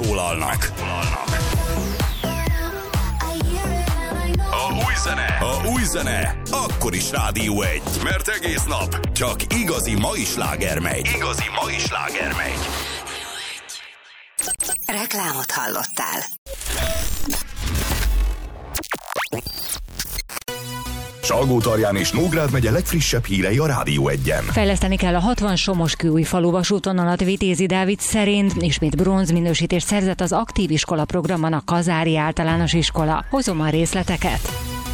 megszólalnak. A új zene akkor is Rádió 1, mert egész nap csak igazi mai sláger megy. Reklámot hallottál. Salgótarján és Nógrád megye legfrissebb hírei a Rádió 1-en. Fejleszteni kell a 60 Somoskőújfalu vasútvonalat. Vitézi Dávid szerint ismét bronzminősítést szerzett az aktív iskola programban a Kazári Általános Iskola. Hozom a részleteket.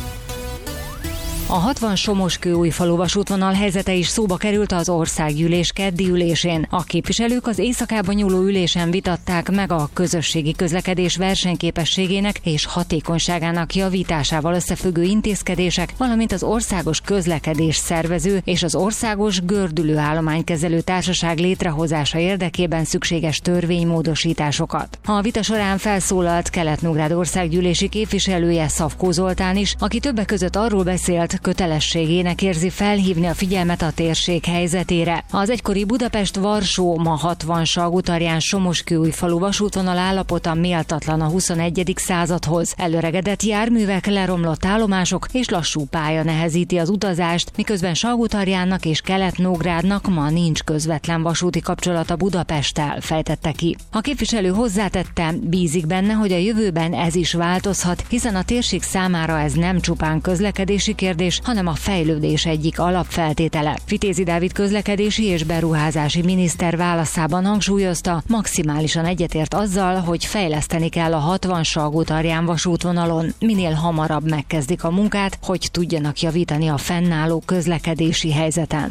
A 60 Somoskőújfalu vasútvonal helyzete is szóba került az országgyűlés keddi ülésén. A képviselők az éjszakában nyúló ülésen vitatták meg a közösségi közlekedés versenyképességének és hatékonyságának javításával összefüggő intézkedések, valamint az országos közlekedés szervező és az országos gördülő állománykezelő társaság létrehozása érdekében szükséges törvénymódosításokat. A vita során felszólalt Kelet-Nógrád országgyűlési képviselője, Szafkó Zoltán is, aki többek között arról beszélt, kötelességének érzi felhívni a figyelmet a térség helyzetére. Az egykori Budapest-Varsó, ma 60 Salgótarján Somoskőújfalu vasútvonal állapota méltatlan a 21. századhoz. Előregedett járművek, leromlott állomások és lassú pálya nehezíti az utazást, miközben Salgótarjánnak és Kelet-Nógrádnak ma nincs közvetlen vasúti kapcsolata Budapesttel, fejtette ki. A képviselő hozzátette, bízik benne, hogy a jövőben ez is változhat, hiszen a térség számára ez nem csupán közlekedési kérdés, hanem a fejlődés egyik alapfeltétele. Vitézi Dávid közlekedési és beruházási miniszter válaszában hangsúlyozta, maximálisan egyetért azzal, hogy fejleszteni kell a 60 Salgótarján vasútvonalon. Minél hamarabb megkezdik a munkát, hogy tudjanak javítani a fennálló közlekedési helyzeten.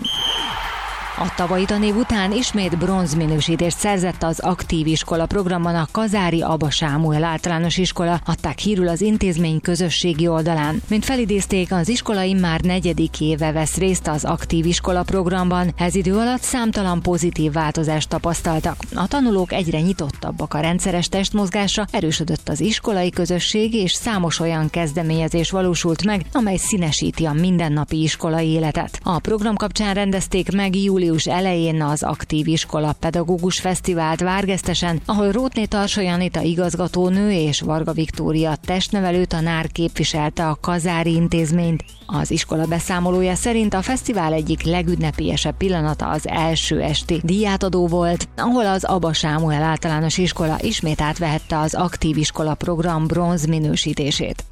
A tavalyi tanév után ismét bronzminősítést szerzett az aktív iskola programban a Kazári Aba Sámuel Általános Iskola, adták hírül az intézmény közösségi oldalán. Mint felidézték, az iskola immár 4. éve vesz részt az aktív iskola programban, ez idő alatt számtalan pozitív változást tapasztaltak. A tanulók egyre nyitottabbak a rendszeres testmozgásra, erősödött az iskolai közösség, és számos olyan kezdeményezés valósult meg, amely színesíti a mindennapi iskolai életet. A program kapcsán rendezték meg július elején az Aktív Iskola Pedagógus Fesztivált Várgesztesen, ahol Rótné Tarsai Anita igazgatónő és Varga Viktória testnevelő tanár képviselte a Kazári intézményt. Az iskola beszámolója szerint a fesztivál egyik legünnepélyesebb pillanata az első esti díjátadó volt, ahol az Aba Sámuel Általános Iskola ismét átvehette az Aktív Iskola program bronz minősítését.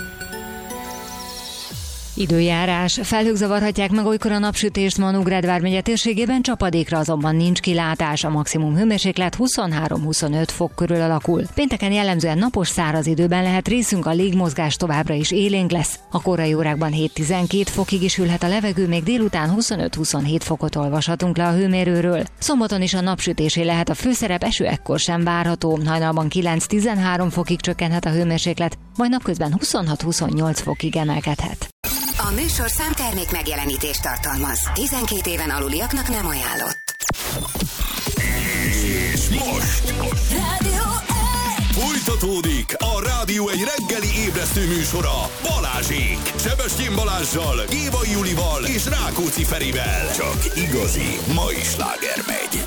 Időjárás. Felhők zavarhatják meg olykor a napsütést ma Nógrád vármegye térségében, csapadékra azonban nincs kilátás, a maximum hőmérséklet 23-25 fok körül alakul. Pénteken jellemzően napos, száraz időben lehet részünk, a légmozgás továbbra is élénk lesz. A korai órákban 7-12 fokig is hűlhet a levegő, még délután 25-27 fokot olvashatunk le a hőmérőről. Szombaton is a napsütésé lehet a főszerep, eső ekkor sem várható, hajnalban 9-13 fokig csökkenhet a hőmérséklet, majd napközben 26-28 fokig emelkedhet. A műsorszám termék megjelenítést tartalmaz. 12 éven aluliaknak nem ajánlott. És most Rádió 1! folytatódik a Rádió 1 reggeli ébresztő műsora Balázsék. Sebestyén Balázssal, Éva Julival és Rákóczi Ferivel. Csak igazi mai sláger megy.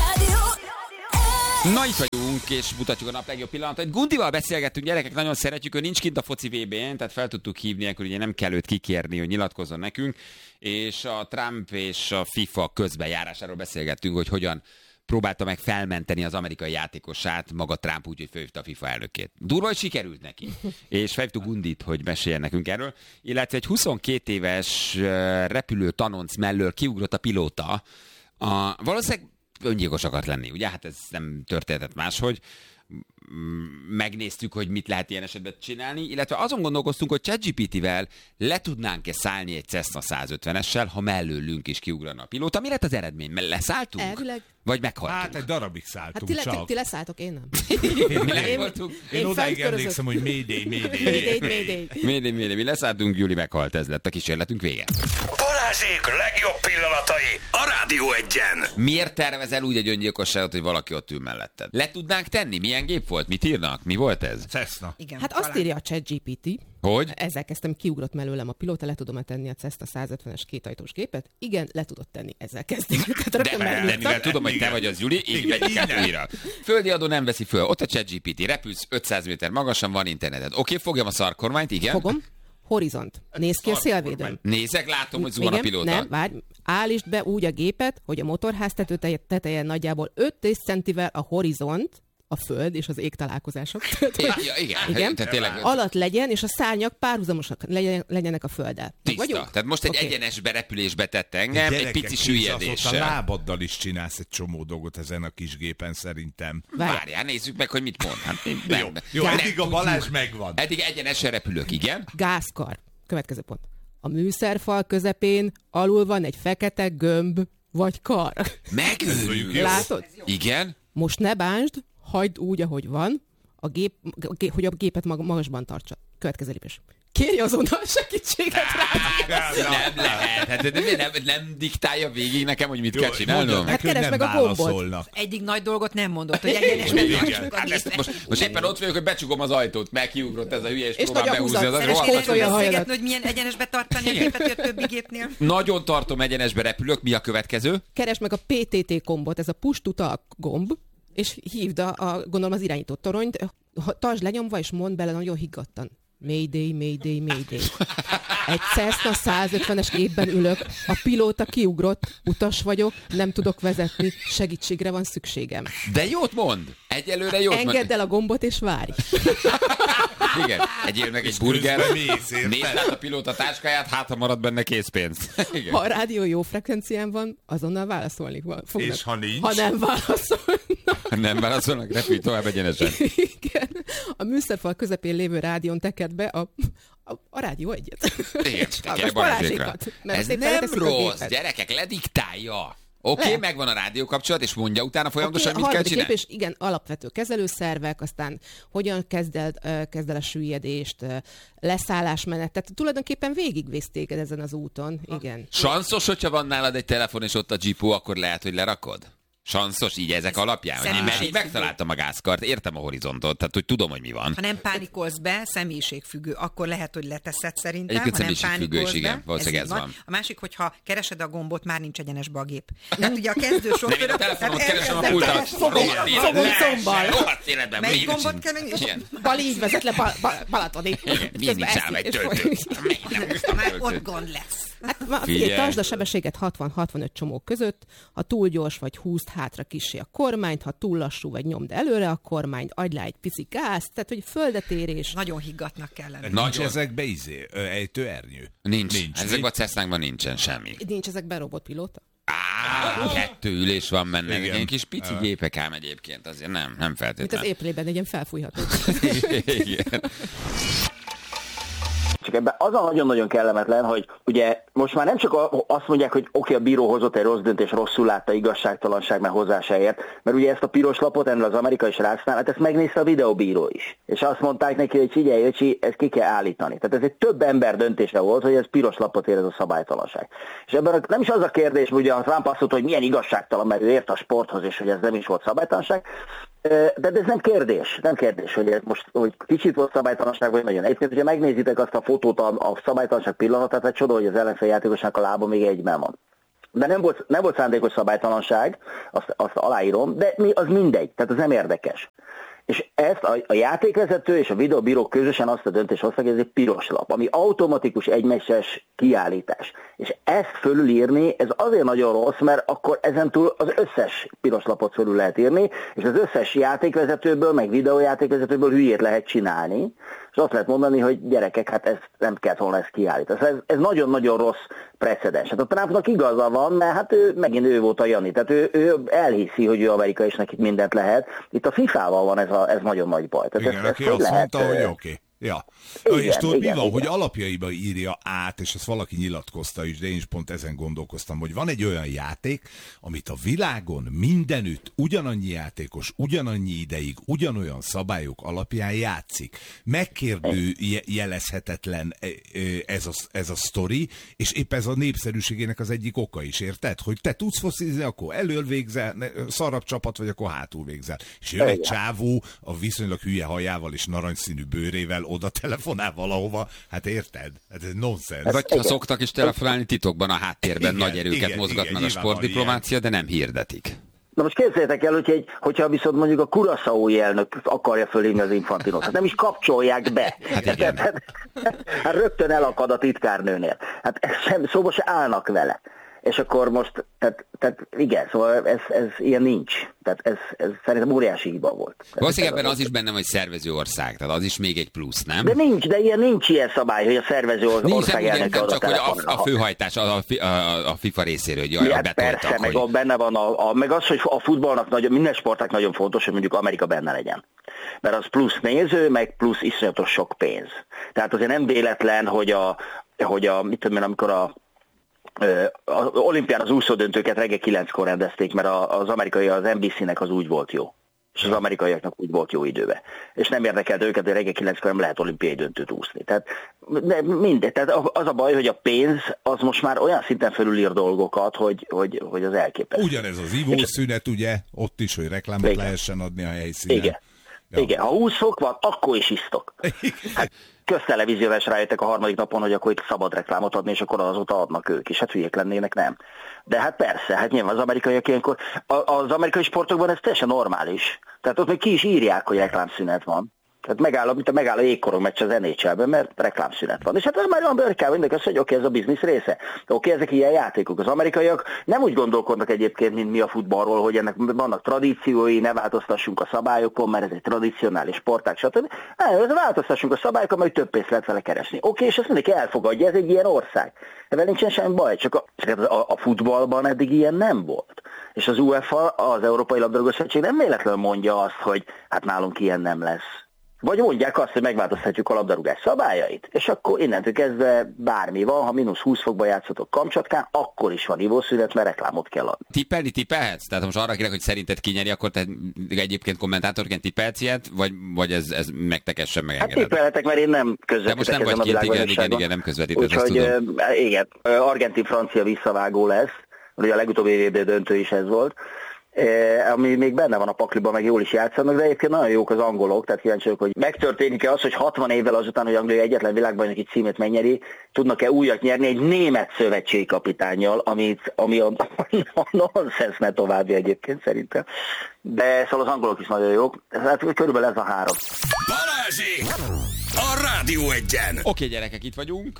Na, itt vagyunk, és mutatjuk a nap legjobb pillanatait. Gundival beszélgettünk, gyerekek, nagyon szeretjük, ő nincs kint a foci VB-n, tehát fel tudtuk hívni, akkor ugye nem kell őt kikérni, hogy nyilatkozzon nekünk, és a Trump és a FIFA közbenjárásáról beszélgettünk, hogy hogyan próbálta meg felmenteni az amerikai játékosát, maga Trump úgy, hogy felhívta a FIFA elnökét. Durva, hogy sikerült neki. És felhívtuk Gundit, hogy meséljen nekünk erről, illetve egy 22 éves repülő tanonc mellől kiugrott a pilóta. Valószínűleg öngyilkos akart lenni, ugye? Hát ez nem történhetett máshogy. Megnéztük, hogy mit lehet ilyen esetben csinálni, illetve azon gondolkoztunk, hogy ChatGPT-vel le tudnánk-e szállni egy Cessna 150-essel, ha mellőlünk is kiugrana a pilóta. Mi lett az eredmény? Leszálltunk? Elvileg. Vagy meghaltunk? Hát egy darabig szálltunk csak. Ti leszálltok, én nem. Én odáig emlékszem, hogy Mayday. Mayday. Mi leszálltunk, Júli meghalt, ez lett a kísérletünk vége. Balázsék legjobb pillanatai a Rádió 1-en. Miért tervezel úgy egy öngyilkosságot, hogy valaki ott ül melletted? Le tudnánk tenni? Milyen gép volt? volt? Mit írnak? Mi volt ez? Cessna. Igen, Hát azt írja a ChatGPT. Hogy? Ezzel kezdtem, kiugrott mellőlem a pilóta, le tudom tenni a Cessna 150-es kétajtós gépet. Igen, le tudod tenni, ezzel kezdik. De mivel tudom, hogy te vagy az Juli, így vegyük át újra. Földi adó nem veszi föl. Ott a ChatGPT, repülsz 500 méter magasan, van interneted. Oké, fogjam a szarkormányt, igen? Fogom. Horizont. Nézz ki a szélvédőn. Nézek, látom, hogy zuhan a pilóta. Nem, várj. Állítsd be úgy a gépet, hogy a motorház teteje nagyjából 5 centivel a horizont, a föld és az ég találkozások. Igen. Tehát tényleg... alatt legyen, és a szárnyak párhuzamosak legyenek a földdel. Tiszta. Tehát most egy egyenes berepülésbe tett engem, egy pici süllyedéssel. A lábaddal is csinálsz egy csomó dolgot ezen a kis gépen szerintem. Várjál, nézzük meg, hogy mit mond. Hát, jó, eddig a Balázs megvan. Eddig egyenesen repülök, igen. Gázkar. Következő pont. A műszerfal közepén alul van egy fekete gömb vagy kar. Megőrülünk. Látod? Igen. Most ne bánsd, hagyd úgy, ahogy van, hogy a gépet magasban tartsa. Következő lépés. Kérj azonnal segítséget rá! Nem lehet. Nem diktálja végig nekem, hogy mit kell csinálnom. Hát keresd meg a gombot. Egyik nagy dolgot nem mondott, hogy egyenesben tartsuk a gépet. Most éppen ott vagyok, hogy becsukom az ajtót, meg kiugrott ez a hülye, és próbál behúzni az ajtót. Beszélgetni, hogy milyen egyenesbe tartani a gépet, hogy a többi gépnél. Nagyon tartom, egyenesbe repülök. Mi a következő? Keresd meg a PTT gombot, ez a push to talk gomb, és hívd gondolom az irányító toronyt, tartsd lenyomva, és mondd bele nagyon higgadtan. Mayday, Mayday, Mayday. Egy Cessna 150-es gépben ülök, a pilóta kiugrott, utas vagyok, nem tudok vezetni, segítségre van szükségem. De jót mond! Egyelőre jót mond. Engedd el a gombot és várj. Igen, egyél meg egy burger, nézd át a pilóta táskáját, hát ha marad benne készpénz. Ha a rádió jó frekvencián van, azonnal válaszolni fognak. És ha nincs? Ha nem válaszolnak. Nem válaszolnak, repülj tovább egyenesen. Igen. A műszerfal közepén lévő rádión teked be a rádió egyet. Igen, tekerj Balázsékat. Ez nem rossz, gyerekek, lediktálja. Oké, megvan a rádiókapcsolat, és mondja utána folyamatosan, mit kell csinálni? És igen, alapvető kezelőszervek, aztán hogyan kezd el a süllyedést, leszállásmenet, tehát tulajdonképpen végigvész téged ezen az úton, igen. Sanszos, hogyha van nálad egy telefon, és ott a GPU, akkor lehet, hogy lerakod? Sanszos így ezek alapján? Mert így megtaláltam a gázkart, értem a horizontot, tehát hogy tudom, hogy mi van. Ha nem pánikolsz be, személyiségfüggő, akkor lehet, hogy leteszed szerintem. Egyébként személyiségfüggő is, igen, valószínűleg ez van. A másik, hogyha keresed a gombot, már nincs egyenesbe a gép. Tehát ugye a kezdő sofőr... Nem, a telefonomot keresem a pultat. Fogom combbal. Rohadt életben. Melyik gombot kell meg? Bali így vezet le Balatoni. Milyen nincs ám egy töltő? Már ott gond lesz. Hát tartsd a sebességet 60-65 csomók között, ha túl gyors vagy húzd hátra kissé a kormányt, ha túl lassú vagy nyomd előre a kormányt, adj rá egy pici gázt, tehát hogy földetérés. Nagyon higgatnak kell lenni. Nincs ezekbe ejtőernyő? Nincs. Ezekben a Cessnákban nincsen semmi. Nincs ezekben robotpilóta? 2 ülés van benne. Ilyen kis pici gépek ám egyébként, azért nem feltétlenül. Mint az éplében, egy ilyen felfújható. Igen. Csak ebben az a nagyon-nagyon kellemetlen, hogy ugye most már nem csak azt mondják, hogy oké, a bíró hozott egy rossz döntés, rosszul látta, igazságtalanság, mert hozzá se ért, mert ugye ezt a piros lapot ennél az amerikai srácnál, hát ezt megnézte a videóbíró is. És azt mondták neki, hogy figyelj, öcsi, ezt ki kell állítani. Tehát ez egy több ember döntése volt, hogy ez piros lapot ér, ez a szabálytalanság. És ebben nem is az a kérdés, hogy ugye a Trump azt mondta, hogy milyen igazságtalan, mert ő ért a sporthoz, és hogy ez nem is volt szabálytalanság. De ez nem kérdés, hogy ez most hogy kicsit volt szabálytalanság, vagy nagyon. Egyébként, hogyha megnézitek azt a fotót, a szabálytalanság pillanatát, egy csoda, hogy az ellenfél játékosnak a lába még egyben van. De nem volt szándékos szabálytalanság, azt aláírom, de az mindegy, tehát az nem érdekes. És ezt a játékvezető és a videóbíró közösen azt a döntést hozták, hogy ez egy piros lap, ami automatikus egymeses kiállítás. És ezt fölülírni, ez azért nagyon rossz, mert akkor ezentúl az összes piros lapot fölül lehet írni, és az összes játékvezetőből, meg videójátékvezetőből hülyét lehet csinálni, és azt lehet mondani, hogy gyerekek, hát ez nem kellett volna ezt kiállítani. Ez nagyon-nagyon rossz precedens. Hát a Trumpnak igaza van, mert hát megint ő volt a Jani. Tehát ő elhiszi, hogy ő amerikai, és nekik mindent lehet. Itt a FIFA-val van ez nagyon nagy baj. Tehát igen, aki azt mondta, hogy oké. Ja. Igen, És tudod, mi igen, van, igen. hogy alapjaiba írja át, és ezt valaki nyilatkozta is, de én is pont ezen gondolkoztam, hogy van egy olyan játék, amit a világon mindenütt ugyanannyi játékos, ugyanannyi ideig, ugyanolyan szabályok alapján játszik. Megkérdőjelezhetetlen ez a sztori, és épp ez a népszerűségének az egyik oka is, érted? Hogy te tudsz focizni, akkor elől végzel, szarabb csapat vagy, akkor hátul végzel. És jön egy csávó a viszonylag hülye hajával és narancsszínű bőrével oda telefonál valahova, hát érted? Hát ez nonsens. Vagy ha szoktak is telefonálni titokban a háttérben, Igen, nagy erőket igen, mozgatnak igen, a sportdiplomácia, de nem hirdetik. Na most képzeljétek el, hogyha viszont mondjuk a Curaçaói elnök akarja fölhívni az Infantinot, hát nem is kapcsolják be. Hát igen. Hát rögtön elakad a titkárnőnél. Hát szóval se állnak vele. És akkor most, tehát igen, szóval ez ilyen nincs. Tehát ez szerintem óriási hiba volt. Valószínűleg ebben az is benne, hogy szervező ország, tehát az is még egy plusz, nem? De nincs ilyen szabály, hogy a szervező ország elnöke oda csak hogy a főhajtás a FIFA részéről, hogy jaj, betoltak, persze, meg hogy... benne van meg az, hogy a futballnak minden sportnak nagyon fontos, hogy mondjuk Amerika benne legyen. Mert az plusz néző, meg plusz iszonyatos sok pénz. Tehát azért nem véletlen, hogy mit tudom én, amikor az olimpián az úszódöntőket reggel 9-kor rendezték, mert az amerikai, az NBC-nek az úgy volt jó. És az amerikaiaknak úgy volt jó időbe. És nem érdekelt őket, hogy reggel 9-kor nem lehet olimpiai döntőt úszni. Tehát mindegy. Tehát az a baj, hogy a pénz az most már olyan szinten felülír dolgokat, hogy az elképesztő. Ugyanez az ivószünet, ugye? Ott is, hogy reklámot lehessen adni a helyszínen. Igen. Ja. Igen, ha 20 fok van, akkor is isztok. Hát köztelevízióval is rájöttek a harmadik napon, hogy akkor itt szabad reklámot adni, és akkor azóta adnak ők is. Hát hülyék lennének, nem. De hát persze, hát nyilván az amerikaiak ilyenkor, az amerikai sportokban ez teljesen normális. Tehát ott még ki is írják, hogy reklámszünet van. Tehát megáll a jégkorong meccs az NHL-ben, mert reklámszünet van. És hát már van Amerikában mindenki, hogy oké, ez a biznisz része. Oké, ezek ilyen játékok. Az amerikaiak nem úgy gondolkodnak egyébként, mint mi a futballról, hogy ennek vannak tradíciói, ne változtassunk a szabályokon, mert ez egy tradicionális sportág, stb. Nem, változtassunk a szabályokon, mert több pénzt lehet vele keresni. Oké, és ezt mindenki elfogadja, ez egy ilyen ország. Ebben nincsen semmi baj, csak a futballban eddig ilyen nem volt. És az UEFA, az Európai Labdarúgó-szövetség nem véletlenül mondja azt, hogy hát nálunk ilyen nem lesz. Vagy mondják azt, hogy megváltoztatjuk a labdarúgás szabályait, és akkor innentől kezdve bármi van, ha -20 fokba játszotok Kamcsatkán, akkor is van ivószünet, mert reklámot kell adni. Tippelhetsz? Tehát most arra kérek, hogy szerinted kinyeri, akkor te egyébként kommentátorként tippelhetsz ilyet, vagy ez megtekessen megengeded? Hát tippelhetek, mert én nem közvetítek ezen a világban. De most nem vagy igen, nem közvetítesz, ezt tudom. Igen, argentin-francia visszavágó lesz, ugye a legutóbbi VB döntő is ez volt, ami még benne van a pakliban, meg jól is játszanak, de egyébként nagyon jók az angolok, tehát kíváncsi vagyok, hogy megtörténik-e az, hogy 60 évvel azután, hogy Anglia egyetlen világbajnoki címét megnyeri, tudnak-e újat nyerni egy német szövetségi kapitánnyal, ami a nonsens további egyébként szerintem. De szóval az angolok is nagyon jók, hát körülbelül ez a 3. Balázsék! A Rádió Egyen! Oké, gyerekek, itt vagyunk.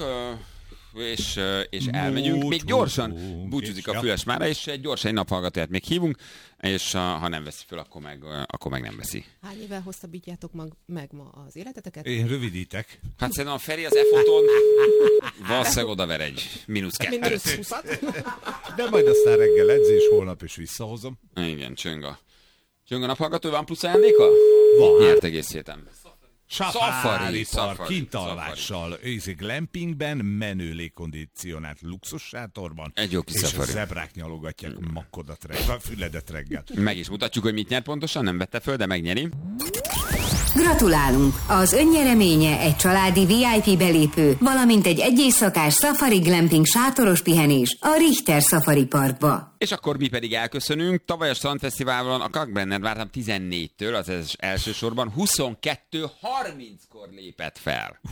És elmegyünk. Még gyorsan búcsúzik a Füles Mára, és gyorsan egy naphallgatóját még hívunk, és ha nem veszi föl, akkor meg nem veszi. Hány évvel hosszabbítjátok meg ma az életeteket? Én rövidítek. Hát szerintem a Feri az E-foton valószínűleg odaver egy -2. De majd aztán reggel edzés, holnap is visszahozom. Igen, csöng a naphallgató, van plusz ajándéka? Van. Nyert egész héten. Safari park kintalvással, glampingben, menő légkondicionált luxus sátorban, egy jó kis és szafari. A zebrák nyalogatják makkodat reggel, füledet reggel. Meg is mutatjuk, hogy mit nyert pontosan, nem vette föl, de megnyeri. Gratulálunk! Az önnyereménye egy családi VIP belépő, valamint egy éjszakás Safari Glamping sátoros pihenés a Richter Safari Parkba. És akkor mi pedig elköszönünk. Tavaly a Strandfesztiválon a Kalkbrenner vártam 14-től, az elsősorban 22:30-kor lépett fel.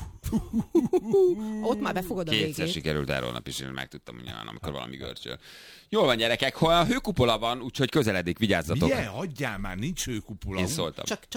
Ott már befogod a végét. Kétszer sikerült el holnap is, én megtudtam, hogy amikor valami görcsöl. Jól van, gyerekek, ha a hőkupola van, úgyhogy közeledik, vigyázzatok. Milyen? Hagyjál már, nincs hőkupola. Én szóltam. Csak